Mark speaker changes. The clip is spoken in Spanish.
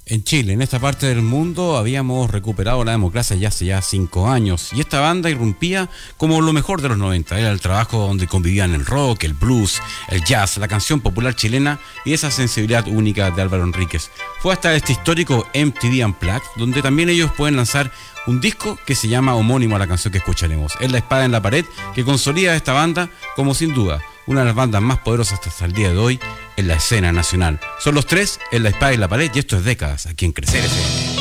Speaker 1: En Chile, en esta parte del mundo, habíamos recuperado la democracia ya hace 5 años y esta banda irrumpía como lo mejor de los 90. Era el trabajo donde convivían el rock, el blues, el jazz, la canción popular chilena y esa sensibilidad única de Álvaro Enríquez. Fue hasta este histórico MTV Unplugged donde también ellos pueden lanzar un disco que se llama homónimo a la canción que escucharemos. Es La Espada en la Pared, que consolida a esta banda como sin duda una de las bandas más poderosas hasta el día de hoy en la escena nacional. Son los tres en La Espada y la Pared y esto es Décadas aquí en Crecer FM.